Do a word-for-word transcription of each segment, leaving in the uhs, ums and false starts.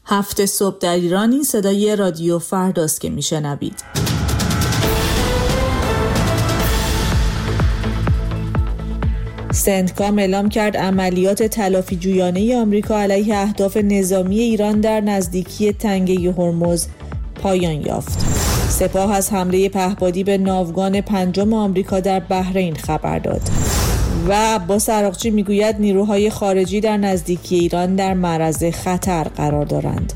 هفت صبح در ایران. این صدای رادیو فرداست که میشنوید. سنتکام اعلام کرد عملیات تلافی جویانه آمریکا علیه اهداف نظامی ایران در نزدیکی تنگه هرمز پایان یافت. سپاه از حمله پهپادی به ناوگان پنجم آمریکا در بحرین خبر داد. و عباس عراقچی میگوید نیروهای خارجی در نزدیکی ایران در معرض خطر قرار دارند.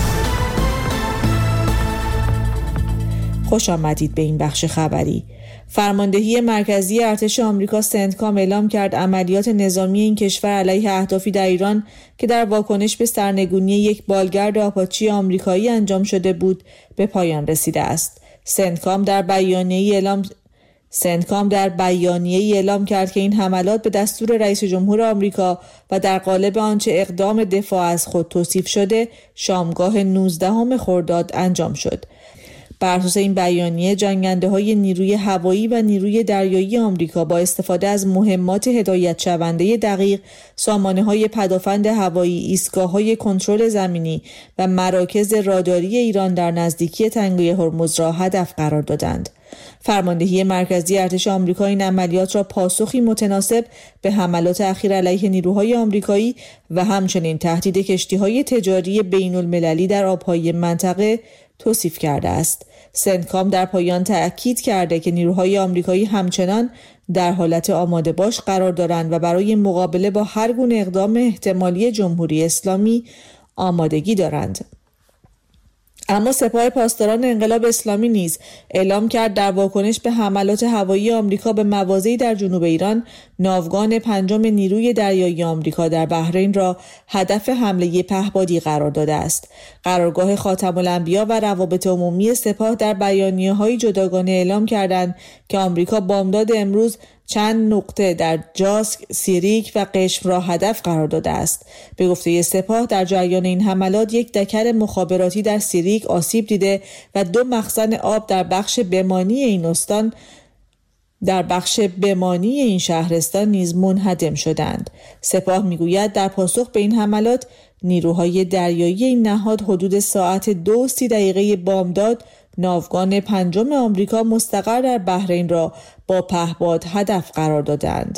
خوش آمدید به این بخش خبری. فرماندهی مرکزی ارتش آمریکا سنتکام اعلام کرد عملیات نظامی این کشور علیه اهدافی در ایران که در واکنش به سرنگونی یک بالگرد آپاچی آمریکایی انجام شده بود به پایان رسیده است. سنتکام در بیانیه‌ای اعلام سنتکام در بیانیه‌ای اعلام کرد که این حملات به دستور رئیس جمهور آمریکا و در قالب آنچه اقدام دفاع از خود توصیف شده شامگاه نوزدهم خرداد انجام شد. بر اساس این بیانیه جنگنده‌های نیروی هوایی و نیروی دریایی آمریکا با استفاده از مهمات هدایت شونده دقیق، سامانه‌های پدافند هوایی، ایستگاه‌های کنترل زمینی و مراکز راداری ایران در نزدیکی تنگه هرمز را هدف قرار دادند. فرماندهی مرکزی ارتش آمریکا این عملیات را پاسخی متناسب به حملات اخیر علیه نیروهای آمریکایی و همچنین تهدید کشتی‌های تجاری بین‌المللی در آب‌های منطقه توصیف کرده است. سنتکام در پایان تأکید کرده که نیروهای آمریکایی همچنان در حالت آماده باش قرار دارند و برای مقابله با هر گونه اقدام احتمالی جمهوری اسلامی آمادگی دارند. اما سپاه پاسداران انقلاب اسلامی نیز اعلام کرد در واکنش به حملات هوایی آمریکا به مواضعی در جنوب ایران، ناوگان پنجم نیروی دریایی آمریکا در بحرین را هدف حمله پهپادی قرار داده است. قرارگاه خاتم الانبیا و روابط عمومی سپاه در بیانیه‌های جداگانه اعلام کردند که آمریکا بامداد امروز چند نقطه در جاسک، سیریک و قشم را هدف قرار داده است. به گفته سپاه در جریان این حملات یک دکر مخابراتی در سیریک آسیب دیده و دو مخزن آب در بخش بمانی این استان در بخش بمانی این شهرستان نیز منهدم شدند. سپاه میگوید در پاسخ به این حملات نیروهای دریایی این نهاد حدود ساعت دو سی دقیقه بامداد ناوگان پنجم آمریکا مستقر در بحرین را با پهپاد هدف قرار دادند.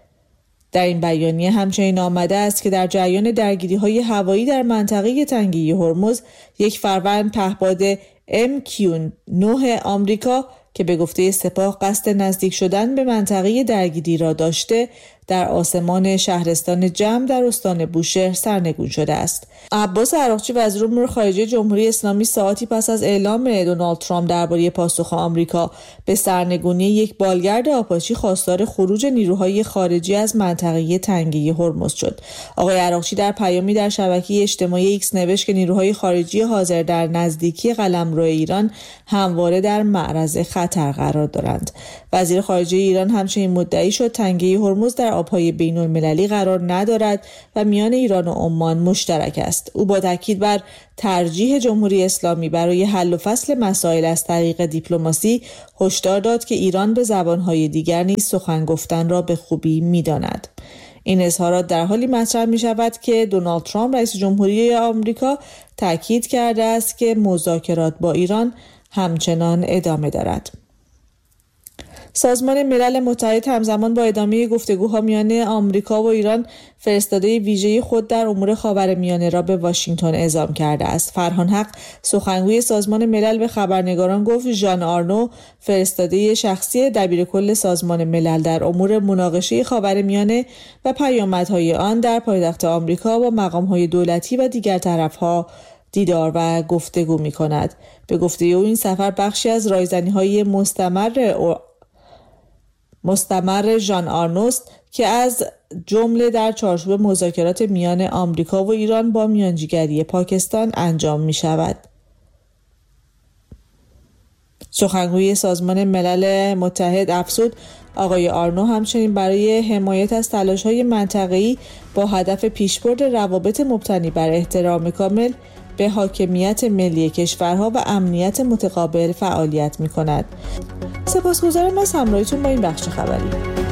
در این بیانیه همچنین آمده است که در جریان درگیری‌های هوایی در منطقه تنگه هرمز یک فروند پهپاد ام کیو نه آمریکا که به گفته سپاه قصد نزدیک شدن به منطقه درگیری را داشته در آسمان شهرستان جم در استان بوشهر سرنگون شده است. عباس عراقچی وزیر امور خارجه جمهوری اسلامی ساعتی پس از اعلام دونالد ترامپ درباره پاسخ آمریکا به سرنگونی یک بالگرد آپاچی خواستار خروج نیروهای خارجی از منطقه تنگه هرمز شد. آقای عراقچی در پیامی در شبکه اجتماعی ایکس نوشت که نیروهای خارجی حاضر در نزدیکی قلمرو ایران همواره در معرض خطر قرار دارند. وزیر خارجه ایران همچنین مدعی شد تنگه هرمز در آبهای بین المللی قرار ندارد و میان ایران و عمان مشترک است. او با تاکید بر ترجیح جمهوری اسلامی برای حل و فصل مسائل از طریق دیپلماسی هشدار داد که ایران به زبانهای دیگر نیز سخن گفتن را به خوبی می‌داند. این اظهارات در حالی مطرح می شود که دونالد ترامپ رئیس جمهوری آمریکا تاکید کرده است که مذاکرات با ایران همچنان ادامه دارد. سازمان ملل متحد همزمان با ادامه گفتگوها میان آمریکا و ایران فرستاده ویژه خود در امور خاورمیانه را به واشنگتن اعزام کرده است. فرهان حق سخنگوی سازمان ملل به خبرنگاران گفت ژان آرنو فرستاده شخصی دبیرکل سازمان ملل در امور مناقشه خاورمیانه و پیامدهای آن در پایتخت آمریکا با مقام‌های دولتی و دیگر طرف‌ها دیدار و گفتگو می‌کند. به گفته او این سفر بخشی از رایزنی‌های مستمر مستمر ژان آرنوست که از جمله در چارچوب مذاکرات میان آمریکا و ایران با میانجیگری پاکستان انجام می شود. سخنگوی سازمان ملل متحد افزود آقای آرنو همچنین برای حمایت از تلاش‌های منطقه‌ای با هدف پیشبرد روابط مبتنی بر احترام کامل به حاکمیت ملی کشورها و امنیت متقابل فعالیت می‌کند. سپاسگزارم از همراهیتون با این بخش خبری.